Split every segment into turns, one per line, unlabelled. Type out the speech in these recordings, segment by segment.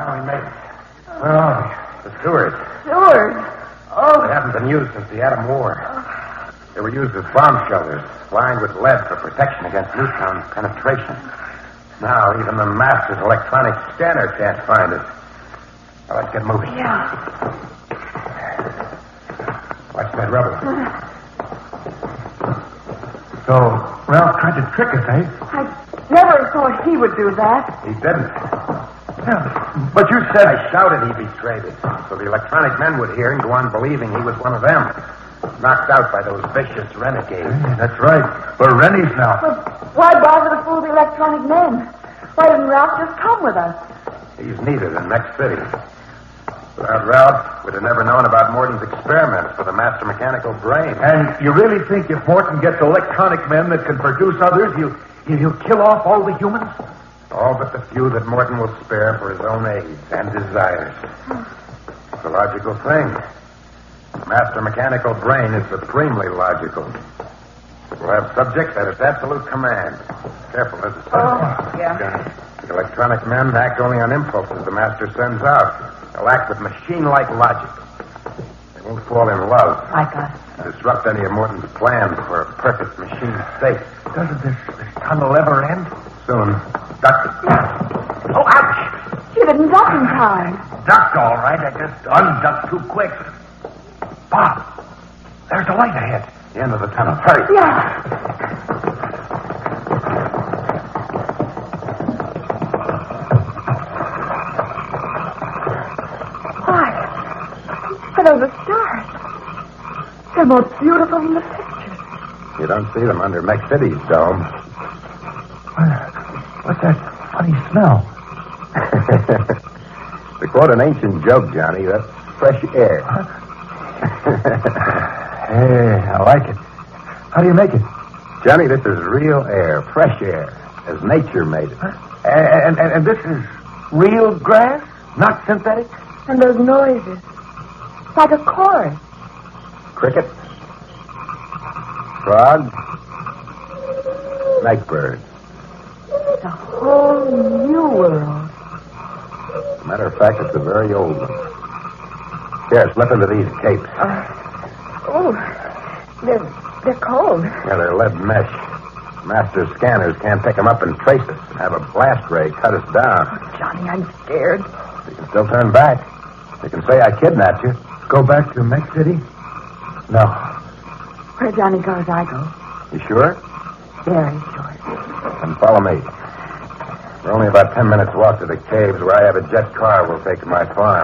We made it. Oh, the sewers.
Sewers? Oh.
They haven't been used since the Atom War. They were used as bomb shelters, lined with lead for protection against neutron penetration. Now, even the master's electronic scanner can't find it. Well, let's get moving.
Yeah.
Watch that rubber.
So, Ralph tried to trick us, eh?
I never thought he would do that.
He didn't.
Yeah, but you said...
I shouted he betrayed it, so the electronic men would hear and go on believing he was one of them. Knocked out by those vicious renegades.
That's right. We're Rennies now.
But why bother to fool the electronic men? Why didn't Ralph just come with us?
He's needed in Next City. Without Ralph, we'd have never known about Morton's experiments for the master mechanical brain.
And you really think if Morton gets electronic men that can produce others, he'll kill off all the humans?
All but the few that Morton will spare for his own aids and desires. It's a logical thing. Master mechanical brain is supremely logical. We'll have subjects at its absolute command. Careful, there's a
Oh, yeah.
The electronic men act only on impulses the master sends out. They'll act with machine-like logic. They won't fall in love.
Like us.
Disrupt any of Morton's plans for a perfect machine state.
Doesn't this tunnel ever end?
Soon. Duck it.
Oh, ouch!
You didn't duck in time.
Ducked all right. I just unducked too quick. Bob, there's a light ahead.
The end of the tunnel. Hurry.
Yeah. Why, those are stars. They're more beautiful than the pictures.
You don't see them under Mech City's dome.
What's that funny smell?
To quote an ancient joke, Johnny, that's fresh air.
Hey, I like it. How do you make it?
Johnny, this is real air, fresh air, as nature made it.
And this is real grass, not synthetic?
And those noises. Like a chorus.
Cricket, frog, night bird.
It's a whole new world.
As a matter of fact, it's a very old one. Here, slip into these capes.
They're cold.
Yeah, they're lead mesh. Master scanners can't pick them up and trace us and have a blast ray cut us down.
Oh, Johnny, I'm scared.
You can still turn back. You can say I kidnapped you.
Go back to Mech City? No.
Where Johnny goes, I go.
You sure?
Very sure.
Then follow me. We're only about 10 minutes walk to the caves where I have a jet car we'll take to my farm.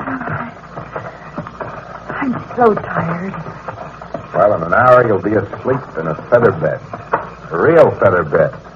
I'm so tired.
Well, in an hour you'll be asleep in a feather bed. A real feather bed.